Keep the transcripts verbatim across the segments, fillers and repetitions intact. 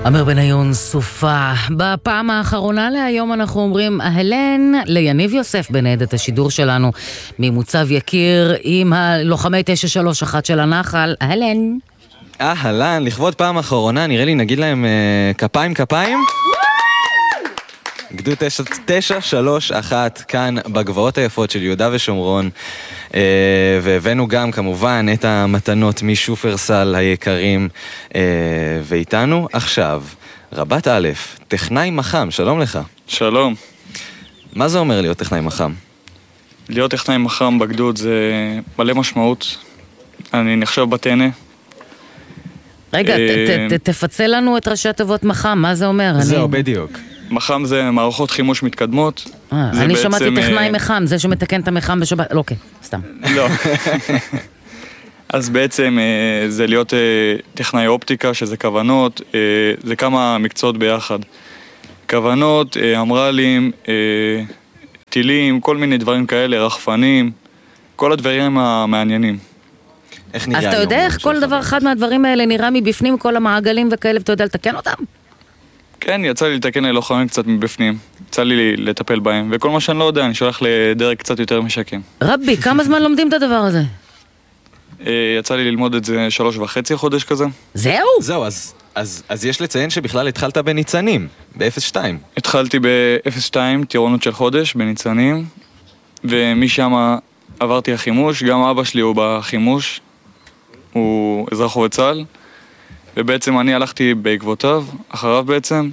אמר בניון סופה. בפעם האחרונה להיום אנחנו אומרים אהלן ליניב יוסף בניידת השידור שלנו ממוצב יקיר עם הלוחמי תשע שלוש אחת של הנחל. אהלן. אהלן, לכבוד פעם האחרונה נראה לי נגיד להם uh, כפיים כפיים. גדוד תשע שלוש אחת כאן בגבעות היפות של יהודה ושומרון, uh, והבאנו גם כמובן את המתנות משופרסל היקרים, uh, ואיתנו עכשיו רבת א', טכנאי מחם. שלום לך. שלום. מה זה אומר להיות טכנאי מחם? להיות טכנאי מחם בגדוד זה מלא משמעות. אני נחשב בטנא. רגע, תפצל לנו את ראשי התיבות מחם, מה זה אומר? זהו, בדיוק. מחם זה מערכות חימוש מתקדמות. אני שמעתי טכנאי מחם, זה שמתקן את המחם בשבת. לא, אוקיי, סתם. לא. אז בעצם זה להיות טכנאי אופטיקה, שזה כוונות, זה כמה מקצועות ביחד. כוונות, אמרלים, טילים, כל מיני דברים כאלה, רחפנים, כל הדברים המעניינים. אז אתה יודע איך כל דבר אחד מהדברים האלה נראה מבפנים, כל המעגלים וכאלה, ואתה יודע לתקן אותם? כן, יצא לי לתקן ללוחמים קצת מבפנים. יצא לי לטפל בהם, וכל מה שאני לא יודע, אני שולח לדרג קצת יותר משקם. רבי, כמה זמן לומדים את הדבר הזה? יצא לי ללמוד את זה שלוש וחצי חודש כזה. זהו? זהו, אז, אז, אז יש לציין שבכלל התחלת בניצנים, ב-אפס שתיים. התחלתי ב-אפס שתיים, טירונות של חודש, בניצנים, ומשם עברתי החימוש, גם אבא שלי הוא בחימוש. הוא אזרח עובד צה"ל, ובעצם אני הלכתי בעקבותיו, אחריו בעצם,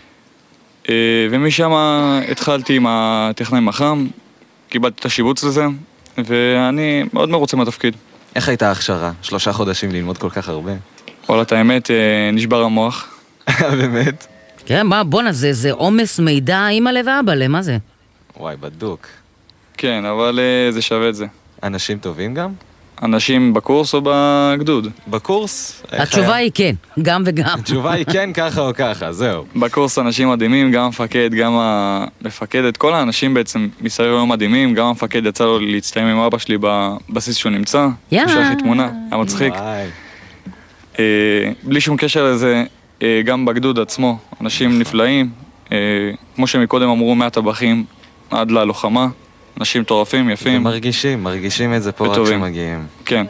ומשם התחלתי עם הטכנאי מחם, קיבלתי את השיבוץ לזה, ואני מאוד מרוצה מהתפקיד. איך הייתה ההכשרה? שלושה חודשים ללמוד כל כך הרבה? וואלה, את האמת, נשבר המוח. באמת? כן, מה, בונה, זה, זה עומס מידע אימא לב ואבא, למה זה? וואי, בדוק. כן, אבל זה שווה את זה. אנשים טובים גם? אנשים בקורס או בגדוד? בקורס? התשובה היא כן, גם וגם. התשובה היא כן, ככה או ככה, זהו. בקורס אנשים מדהימים, גם המפקד, גם המפקדת, כל האנשים בעצם מסביב היו מדהימים, גם המפקד יצא לו להצטיים עם אבא שלי בבסיס שהוא נמצא. יא! הוא שלח לי תמונה, היה מצחיק. בלי שום קשר לזה, גם בגדוד עצמו, אנשים נפלאים, כמו שמקודם אמרו, מהטבחים עד ללוחמה. אנשים מטורפים, יפים. מרגישים, מרגישים את זה פה רק שמגיעים. כן.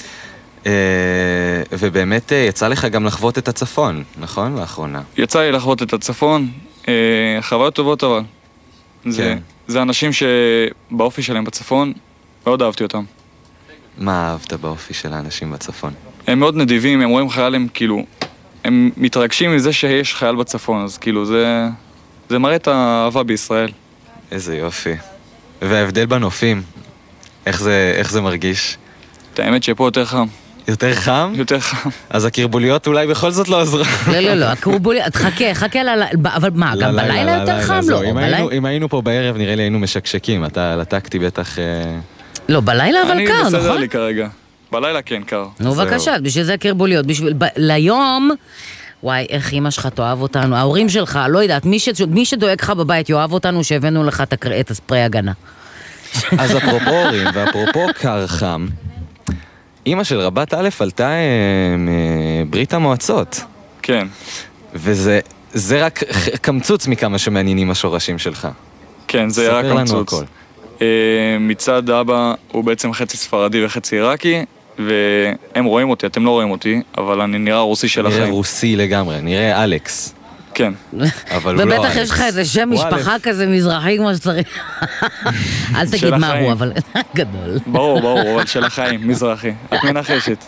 ובאמת יצא לך גם לחוות את הצפון, נכון? לאחרונה. יצא לי לחוות את הצפון. חוויות טובות אבל. זה אנשים שבאופי שלהם בצפון, מאוד אהבתי אותם. מה אהבת באופי של האנשים בצפון? הם מאוד נדיבים, הם רואים חייל, הם כאילו, הם מתרגשים מזה שיש חייל בצפון, אז כאילו זה, זה מראה את האהבה בישראל. איזה יופי. וההבדל בנופים, איך זה, איך זה מרגיש? את האמת שפה יותר חם. יותר חם? יותר חם. אז הקרבוליות אולי בכל זאת לא עזרה. לא, לא, לא, הקרבוליות, חכה, חכה, אבל מה, גם בלילה יותר חם? לא, אם היינו פה בערב נראה לי היינו משקשקים, אתה לטקתי בטח... לא, בלילה אבל קר, נכון? אני בסדר לי כרגע. בלילה כן, קר. נו, בבקשה, בשביל זה קרבוליות, ליום... וואי, איך אמא שלך תאהב אותנו, ההורים שלך, לא יודעת, מי, ש... מי שדואג לך בבית יאהב אותנו שהבאנו לך את הספרי הגנה. אז אפרופו הורים, ואפרופו קר חם, אמא של רבת א' עלתה מברית המועצות. כן. וזה זה רק קמצוץ מכמה שמעניינים השורשים שלך. כן, זה רק קמצוץ. מצד אבא הוא בעצם חצי ספרדי וחצי עיראקי, והם רואים אותי, אתם לא רואים אותי, אבל אני נראה רוסי של החיים. נראה רוסי לגמרי, נראה אלכס. כן. אבל הוא לא אלכס. ובטח יש לך איזה שם משפחה כזה מזרחי כמו שצריך. אל תגיד מה הוא, אבל גדול. ברור, ברור, אבל של החיים, מזרחי. את מנחשת.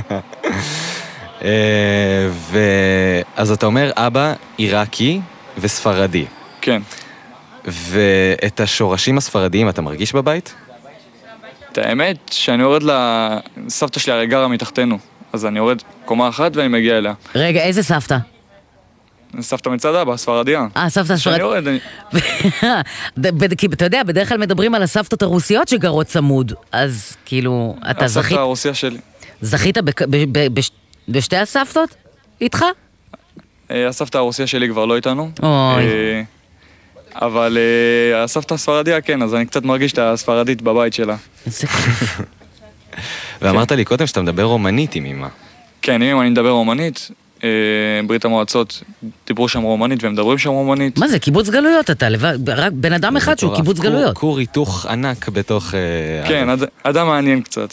אז אתה אומר, אבא עיראקי וספרדי. כן. ואת השורשים הספרדיים אתה מרגיש בבית? את האמת שאני יורד לסבתא שלי הרי גרה מתחתנו, אז אני יורד קומה אחת ואני מגיע אליה. רגע, איזה סבתא? סבתא מצד אבא, ספרדיה. אה, סבתא ספרדיה. שאני יורד, אני... כי אתה יודע, בדרך כלל מדברים על הסבתות הרוסיות שגרות צמוד, אז כאילו, אתה זכית... הסבתא הרוסיה שלי. זכית בשתי הסבתות? איתך? הסבתא הרוסיה שלי כבר לא איתנו. אוי. אבל הסבתא הספרדיה כן, אז אני קצת מרגיש את הספרדית בבית שלה. איזה כיף. ואמרת לי קודם שאתה מדבר רומנית עם אמא. כן, עם אמא אני מדבר רומנית. ברית המועצות, דיברו שם רומנית והם מדברים שם רומנית. מה זה, קיבוץ גלויות אתה? רק בן אדם אחד שהוא קיבוץ גלויות. כור היתוך ענק בתוך... כן, אדם מעניין קצת.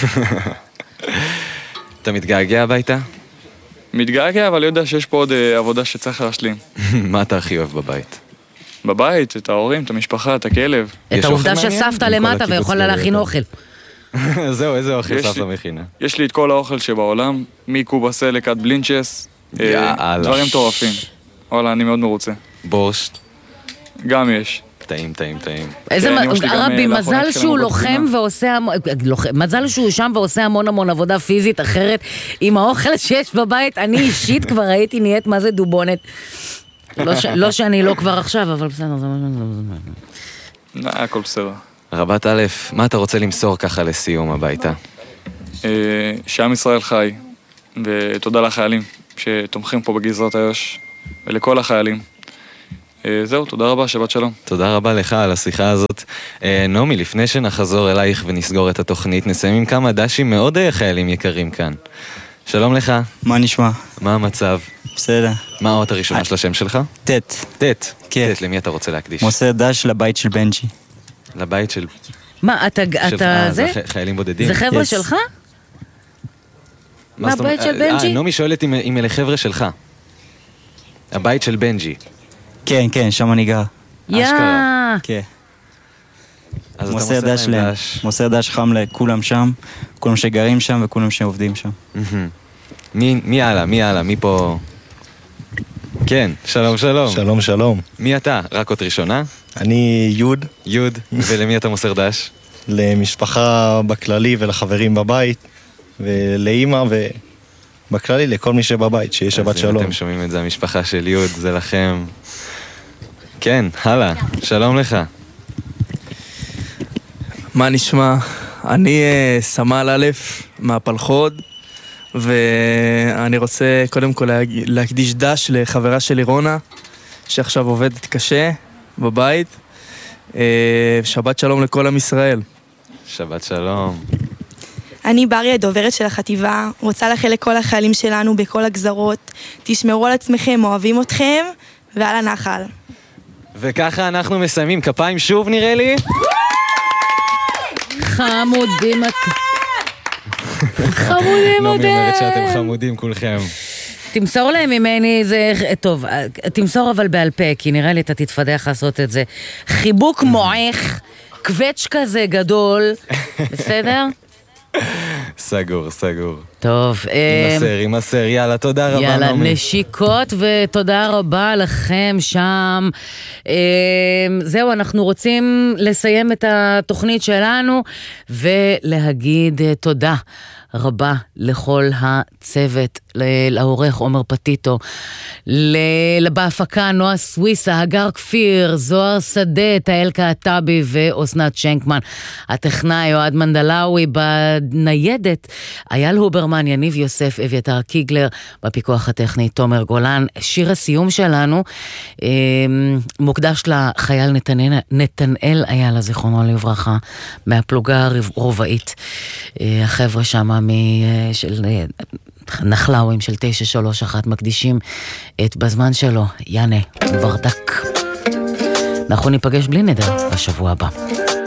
אתה מתגעגע הביתה? מתגעגע, אבל יודע שיש פה עוד עבודה שצריך להשלים. מה אתה הכי אוהב בבית? בבית, את ההורים, את המשפחה, את הכלב. את העובדה שסבתא למטה ויכולה להכין אוכל. זהו, איזה אוכל סבתא מכינה? יש לי את כל האוכל שבעולם, מקובה סלק עד בלינצ'ס, דברים טורפים. וואלה, אני מאוד מרוצה. בורשט? גם יש. טעים, טעים, טעים. איזה רבי, מזל שהוא לוחם ועושה, מזל שהוא שם ועושה המון המון עבודה פיזית, אחרת עם האוכל שיש בבית, אני אישית כבר הייתי נהיית מה זה דובונת. לא שאני לא כבר עכשיו, אבל בסדר. הכל בסדר. רבת א', מה אתה רוצה למסור ככה לסיום הביתה? שעם ישראל חי, ותודה לחיילים שתומכים פה בגזרת איו"ש, ולכל החיילים. זהו, תודה רבה, שבת שלום. תודה רבה לך על השיחה הזאת. נעמי, לפני שנחזור אלייך ונסגור את התוכנית, נסיים עם כמה דשים מאוד חיילים יקרים כאן. שלום לך. מה נשמע? מה המצב? בסדר. מה האות הראשונה של השם שלך? טט. טט. כן. טט, למי אתה רוצה להקדיש? מוסר דש לבית של בנג'י. לבית של... מה, אתה... זה? חיילים בודדים? זה חבר'ה שלך? מה, הבית של בנג'י? אה, נעמי שואלת אם אלה חבר'ה שלך. הבית של בנג'י. כן, כן, שם אני גר. אשכרה. כן. מוסר דש להם. מוסר דש חם לכולם שם, כולם שגרים שם וכולם שעובדים שם. מי הלאה? מי הלאה? מי פה... כן, שלום שלום. שלום שלום. מי אתה? רק אות ראשונה? אני יוד. יוד. ולמי אתה מוסר דש? למשפחה בכללי ולחברים בבית, ולאמא ובכללי לכל מי שבבית, שיהיה שבת שלום. אז אם אתם שומעים את זה, המשפחה של יוד, זה לכם. כן, הלאה. שלום לך. מה נשמע? אני סמל א' מהפלחוד, ואני רוצה קודם כל להקדיש דש לחברה שלי רונה, שעכשיו עובדת קשה בבית. שבת שלום לכל עם ישראל. שבת שלום. אני בריה, דוברת של החטיבה, רוצה לאחל לכל החיילים שלנו בכל הגזרות, תשמרו על עצמכם, אוהבים אתכם, ועל הנחל. וככה אנחנו מסיימים. כפיים שוב נראה לי. חמודים אתם. חמודים לא אתם. מי אומרת שאתם חמודים כולכם. תמסור להם ממני, זה טוב, תמסור אבל בעל פה, כי נראה לי אתה תתפדח לעשות את זה. חיבוק מועך, קווץ' כזה גדול, בסדר? סגור, סגור. טוב. ימסר, ימסר, יאללה, תודה רבה. יאללה, נשיקות ותודה רבה לכם שם. זהו, אנחנו רוצים לסיים את התוכנית שלנו ולהגיד תודה רבה לכל הצוות, לעורך עומר פטיטו, בהפקה נועה סוויסה, הגר כפיר, זוהר שדה, תאל קעטבי ואוסנת שנקמן, הטכנאי אוהד מנדלאוי, בניידת אייל הוברמן, יניב יוסף, אביתר קיגלר, בפיקוח הטכני תומר גולן. שיר הסיום שלנו מוקדש לחייל נתנאל, נתנאל אייל, זיכרונו לברכה, מהפלוגה הרובעית, החבר'ה שמה של נחלאוים של תשע שלוש אחת מקדישים את בזמן שלו, יאנה ורדק. אנחנו ניפגש בלי נדר בשבוע הבא.